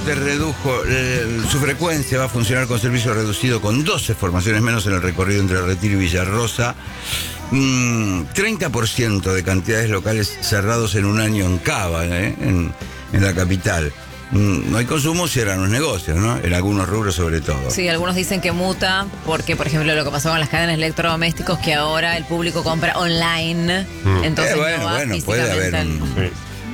Deportes redujo su frecuencia, va a funcionar con servicio reducido con 12 formaciones menos en el recorrido entre Retiro y Villarrosa. 30% de cantidades locales cerrados en un año en Cava, en la capital. No hay consumo, cierran los negocios, ¿no? En algunos rubros sobre todo. Sí, algunos dicen que muta porque, por ejemplo, lo que pasó con las cadenas de electrodomésticos, que ahora el público compra online. Entonces bueno, puede haber Sí.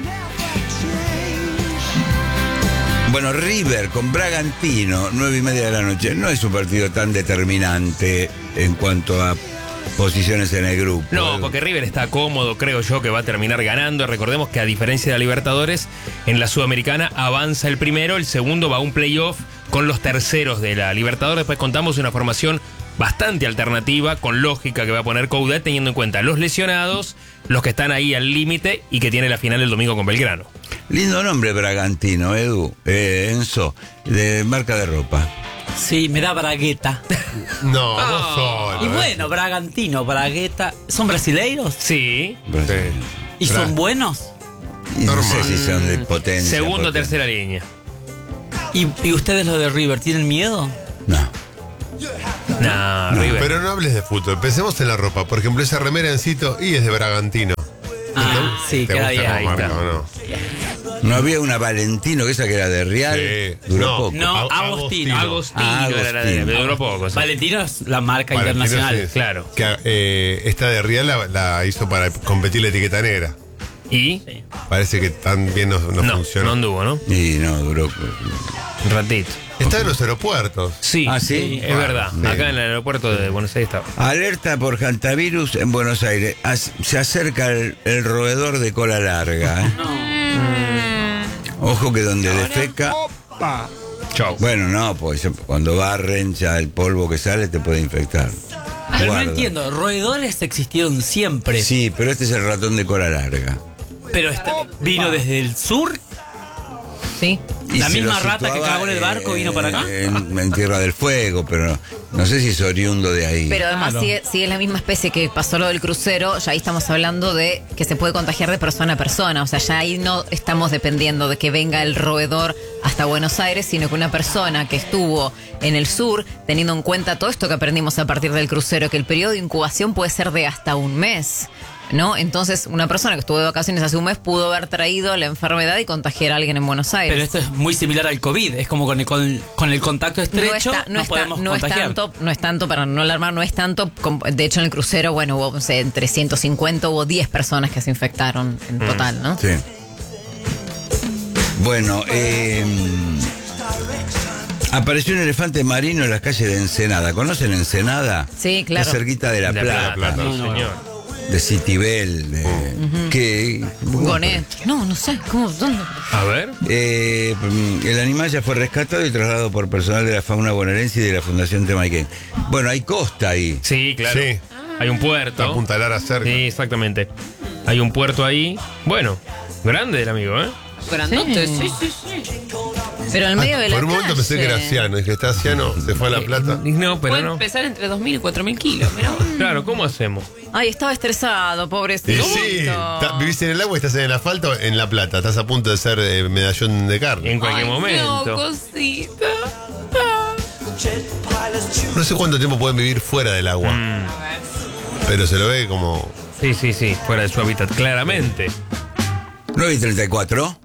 Bueno, River con Bragantino, 9:30 de la noche. No es un partido tan determinante en cuanto a posiciones en el grupo. No, porque River está cómodo, creo yo, que va a terminar ganando. Recordemos que a diferencia de la Libertadores, en la Sudamericana avanza el primero, el segundo va a un playoff con los terceros de la Libertadores. Después contamos una formación bastante alternativa, con lógica que va a poner Coudet, teniendo en cuenta los lesionados, los que están ahí al límite y que tiene la final el domingo con Belgrano. Lindo nombre Bragantino, Edu, Enzo, de marca de ropa. Sí, me da Bragueta. No, vos solo. Y bueno, Bragantino, Bragueta. ¿Son brasileiros? Sí. ¿Y son buenos? Y no Normal. sé si son de potencia. Segundo o potencia. tercera línea. ¿Y ustedes los de River tienen miedo? No. No, River. Pero no hables de fútbol, pensemos en la ropa. Por ejemplo, esa remera Encito y es de Bragantino. Ah, sí, ¿Te queda gusta bien. como marca está. o no? No había una Valentino, que esa que era de Real, Sí. duró No. poco. No, Agostino. Agostino. Agostino era la de Agostino. duró poco. sí. Valentino es la marca Valentino, internacional. sí. Claro. Que esta de Real la hizo para competir la etiqueta negra. Y Parece que tan bien no no funciona. anduvo, ¿no? Y no, duró. Un ratito. Está en los aeropuertos. Sí, Ah, ¿sí? es verdad. Bien. Acá en el aeropuerto de Buenos Aires estaba. Alerta por hantavirus en Buenos Aires. Se acerca el roedor de cola larga. Ojo que donde defeca. Chau. Bueno, no, pues cuando barren ya el polvo que sale te puede infectar. Pero Guarda. no entiendo, roedores existieron siempre. Sí, pero este es el ratón de cola larga. Pero vino desde el sur. Sí. Y La se misma lo rata que situaba, cagó en el barco vino para acá. En Tierra del Fuego, pero no sé si es oriundo de ahí. Pero además, Claro. si es la misma especie que pasó lo del crucero, ya ahí estamos hablando de que se puede contagiar de persona a persona. O sea, ya ahí no estamos dependiendo de que venga el roedor hasta Buenos Aires, sino que una persona que estuvo en el sur, teniendo en cuenta todo esto que aprendimos a partir del crucero, que el periodo de incubación puede ser de hasta un mes, ¿no? Entonces, una persona que estuvo de vacaciones hace un mes pudo haber traído la enfermedad y contagiar a alguien en Buenos Aires. Pero esto es muy similar al COVID. Es como con el contacto estrecho nos podemos contagiar. No es tanto, para no alarmar, no es tanto. De hecho, en el crucero, bueno, hubo, no sé, entre 150, hubo 10 personas que se infectaron en total, ¿no? Sí. Bueno, apareció un elefante marino en las calles de Ensenada. ¿Conocen Ensenada? Sí, claro. Está cerquita de La De Plata, sí, señor. de Citibel, que Gonet. No sé. ¿Cómo? ¿Dónde? A ver. el animal ya fue rescatado y trasladado por personal de la fauna bonaerense y de la Fundación Temaiken. Bueno, hay costa ahí. Sí, claro. Sí. Hay un puerto. Está Punta Lara cerca. Sí, exactamente. Hay un puerto ahí. Bueno, grande el amigo, ¿eh? Grandote, sí. Pero en medio de la Por un momento pensé que era calle. Ciano. Dije, está Ciano, se fue a La Plata. No, pero Pueden no. pesar entre 2.000 y 4.000 kilos. Mirá vos. Claro, ¿cómo hacemos? Ay, estaba estresado, Y pobrecito. sí, vivís en el agua y estás en el asfalto en La Plata. Estás a punto de ser medallón de carne. En cualquier Ay, momento. No, cosita. No sé cuánto tiempo pueden vivir fuera del agua. Pero se lo ve como... Sí, fuera de su hábitat, claramente. 9:34.